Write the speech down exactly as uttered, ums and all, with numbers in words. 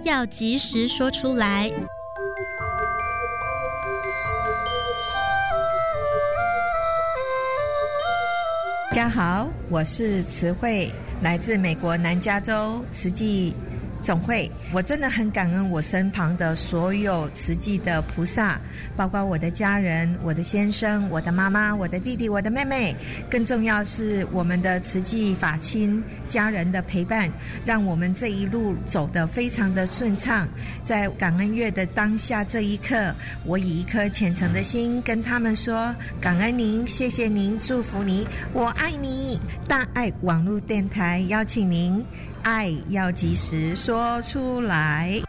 要及时说出来。 大家好，我是慈慧，来自美国南加州慈济总会。我真的很感恩我身旁的所有慈济的菩萨，包括我的家人、我的先生、我的妈妈、我的弟弟、我的妹妹，更重要是我们的慈济法亲家人的陪伴，让我们这一路走得非常的顺畅。在感恩月的当下这一刻，我以一颗虔诚的心跟他们说，感恩您，谢谢您，祝福您，我爱你。大爱网络电台邀请您，爱要及时说出来。